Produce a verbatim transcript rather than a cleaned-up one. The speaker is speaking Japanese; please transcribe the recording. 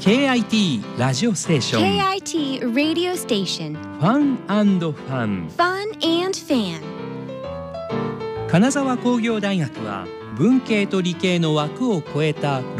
ケーアイティー ラジオステーションケーアイティー Radio Station ファン&ファン Fun and Fan 金沢工業大学は文系と理系の枠を超えた